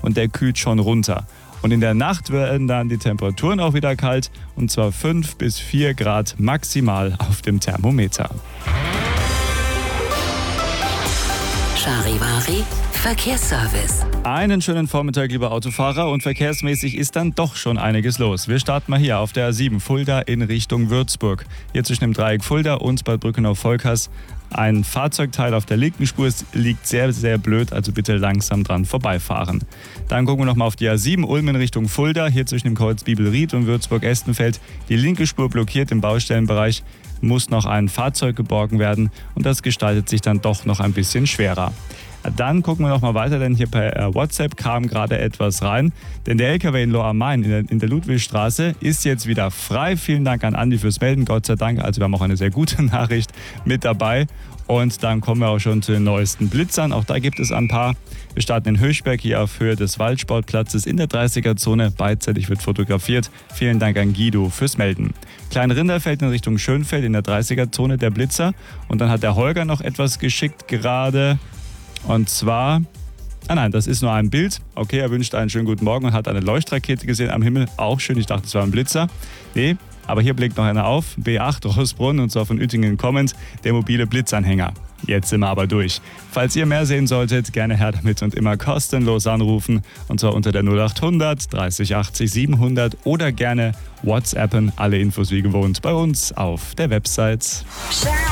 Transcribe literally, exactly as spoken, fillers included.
und der kühlt schon runter. Und in der Nacht werden dann die Temperaturen auch wieder kalt, und zwar fünf bis vier Grad maximal auf dem Thermometer. Charivari Verkehrsservice. Einen schönen Vormittag, liebe Autofahrer, und verkehrsmäßig ist dann doch schon einiges los. Wir starten mal hier auf der A sieben Fulda in Richtung Würzburg. Hier zwischen dem Dreieck Fulda und Bad Brückenau-Volkers ein Fahrzeugteil auf der linken Spur. Es liegt sehr, sehr blöd, also bitte langsam dran vorbeifahren. Dann gucken wir nochmal auf die A sieben Ulm in Richtung Fulda. Hier zwischen dem Kreuz Bibelried und Würzburg-Estenfeld. Die linke Spur blockiert im Baustellenbereich. Muss noch ein Fahrzeug geborgen werden und das gestaltet sich dann doch noch ein bisschen schwerer. Dann gucken wir noch mal weiter, denn hier per WhatsApp kam gerade etwas rein. Denn der L K W in Lohr am Main in der, in der Ludwigstraße ist jetzt wieder frei. Vielen Dank an Andi fürs Melden, Gott sei Dank. Also wir haben auch eine sehr gute Nachricht mit dabei. Und dann kommen wir auch schon zu den neuesten Blitzern. Auch da gibt es ein paar. Wir starten in Höchberg hier auf Höhe des Waldsportplatzes in der dreißiger-Zone. Beidseitig wird fotografiert. Vielen Dank an Guido fürs Melden. Klein-Rinderfeld in Richtung Schönfeld in der dreißiger-Zone der Blitzer. Und dann hat der Holger noch etwas geschickt gerade. Und zwar, ah nein, das ist nur ein Bild. Okay, er wünscht einen schönen guten Morgen und hat eine Leuchtrakete gesehen am Himmel. Auch schön, ich dachte, es war ein Blitzer. Nee, aber hier blickt noch einer auf. B acht Rossbrunn, und zwar von Uettingen kommend, der mobile Blitzanhänger. Jetzt sind wir aber durch. Falls ihr mehr sehen solltet, gerne her damit und immer kostenlos anrufen. Und zwar unter der null achthundert dreißig achtzig siebenhundert oder gerne WhatsAppen. Alle Infos wie gewohnt bei uns auf der Website.